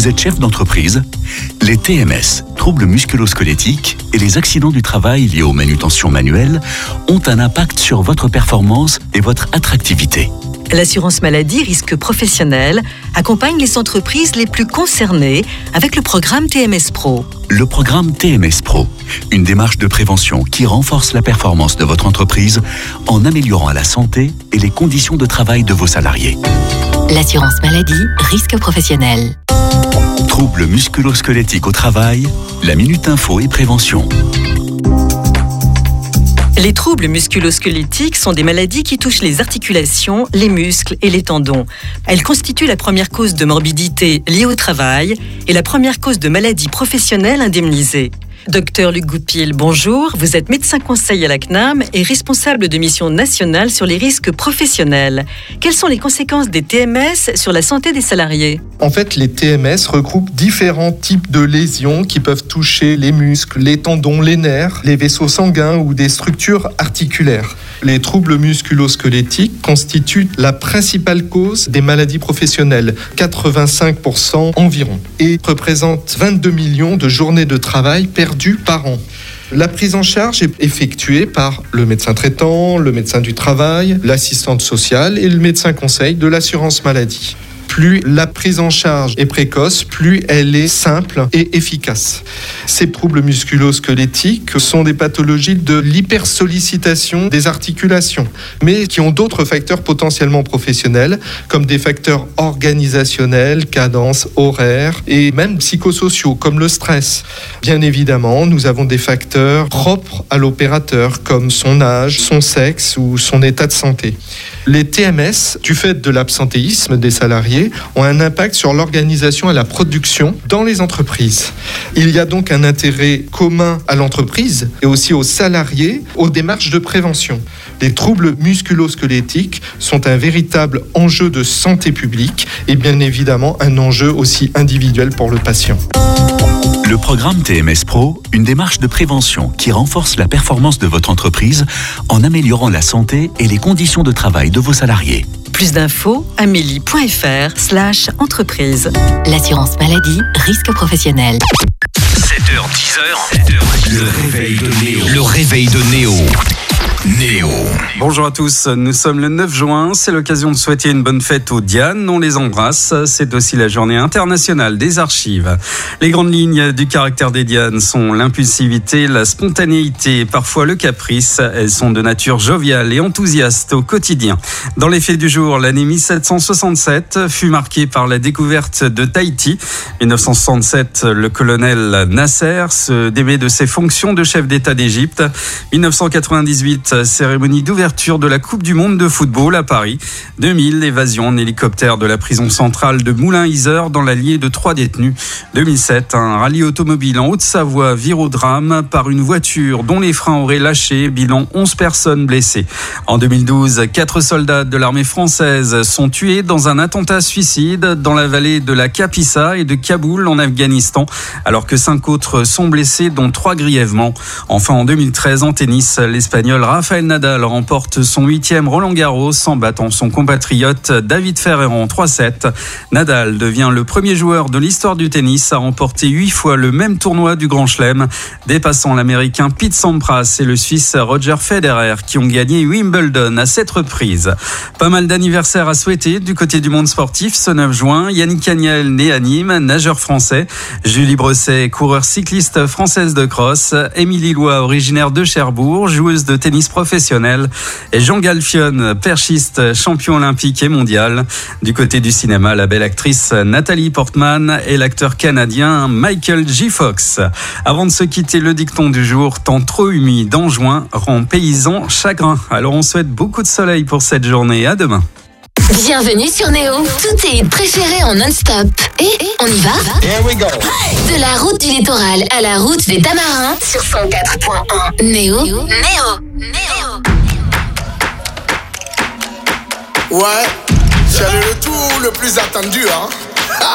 Vous êtes chef d'entreprise? Les TMS, troubles musculo-squelettiques, et les accidents du travail liés aux manutentions manuelles ont un impact sur votre performance et votre attractivité. L'assurance maladie risque professionnel accompagne les entreprises les plus concernées avec le programme TMS Pro. Le programme TMS Pro, une démarche de prévention qui renforce la performance de votre entreprise en améliorant la santé et les conditions de travail de vos salariés. L'assurance maladie, risque professionnel. Troubles musculo-squelettiques au travail, la Minute Info et Prévention. Les troubles musculo-squelettiques sont des maladies qui touchent les articulations, les muscles et les tendons. Elles constituent la première cause de morbidité liée au travail et la première cause de maladie professionnelle indemnisée. Docteur Luc Goupil, bonjour. Vous êtes médecin conseil à la CNAM et responsable de mission nationale sur les risques professionnels. Quelles sont les conséquences des TMS sur la santé des salariés? En fait, les TMS regroupent différents types de lésions qui peuvent toucher les muscles, les tendons, les nerfs, les vaisseaux sanguins ou des structures articulaires. Les troubles musculo-squelettiques constituent la principale cause des maladies professionnelles, 85% environ, et représentent 22 millions de journées de travail perdues par an. La prise en charge est effectuée par le médecin traitant, le médecin du travail, l'assistante sociale et le médecin conseil de l'assurance maladie. Plus la prise en charge est précoce, plus elle est simple et efficace. Ces troubles musculo-squelettiques sont des pathologies de l'hypersollicitation des articulations, mais qui ont d'autres facteurs potentiellement professionnels, comme des facteurs organisationnels, cadence, horaire, et même psychosociaux, comme le stress. Bien évidemment, nous avons des facteurs propres à l'opérateur, comme son âge, son sexe ou son état de santé. Les TMS, du fait de l'absentéisme des salariés, ont un impact sur l'organisation et la production dans les entreprises. Il y a donc un intérêt commun à l'entreprise et aussi aux salariés aux démarches de prévention. Les troubles musculo-squelettiques sont un véritable enjeu de santé publique et bien évidemment un enjeu aussi individuel pour le patient. Le programme TMS Pro, une démarche de prévention qui renforce la performance de votre entreprise en améliorant la santé et les conditions de travail de vos salariés. Plus d'infos, amélie.fr/entreprise. L'assurance maladie, risque professionnel. 7h, 10h, le réveil de Néo. Le réveil de Néo. Néo. Bonjour à tous, nous sommes le 9 juin, c'est l'occasion de souhaiter une bonne fête aux Dianes, on les embrasse, c'est aussi la journée internationale des archives. Les grandes lignes du caractère des Dianes sont l'impulsivité, la spontanéité, parfois le caprice, elles sont de nature joviale et enthousiaste au quotidien. Dans les faits du jour, l'année 1767 fut marquée par la découverte de Tahiti. 1967, le colonel Nasser se démet de ses fonctions de chef d'État d'Égypte. 1998, cérémonie d'ouverture de la Coupe du Monde de football à Paris. 2000, évasion en hélicoptère de la prison centrale de Moulins-Isère dans l'Allier de 3 détenus. 2007, un rallye automobile en Haute-Savoie vire au drame par une voiture dont les freins auraient lâché. Bilan 11 personnes blessées. En 2012, 4 soldats de l'armée française sont tués dans un attentat suicide dans la vallée de la Kapisa et de Kaboul en Afghanistan, alors que 5 autres sont blessés, dont 3 grièvement. Enfin, en 2013, en tennis, l'Espagnol Rafael Nadal remporte son 8e Roland-Garros en battant son compatriote David Ferrer en 3-7. Nadal devient le premier joueur de l'histoire du tennis à remporter 8 fois le même tournoi du Grand Chelem, dépassant l'Américain Pete Sampras et le Suisse Roger Federer qui ont gagné Wimbledon à 7 reprises. Pas mal d'anniversaires à souhaiter du côté du monde sportif ce 9 juin. Yannick Agnel, né à Nîmes, nageur français. Julie Bresset, coureur cycliste française de cross. Émilie Lois, originaire de Cherbourg, joueuse de tennis professionnel, et Jean Galfion, perchiste, champion olympique et mondial. Du côté du cinéma, la belle actrice Nathalie Portman et l'acteur canadien Michael J. Fox. Avant de se quitter, le dicton du jour: temps trop humide en juin rend paysan chagrin. Alors on souhaite beaucoup de soleil pour cette journée. À demain. Bienvenue sur Néo. Tous tes hits préférés en non-stop. Et on y va? Here we go. De la route du littoral à la route des Tamarins sur 104.1. Néo. Ouais, c'est le tour le plus attendu, hein.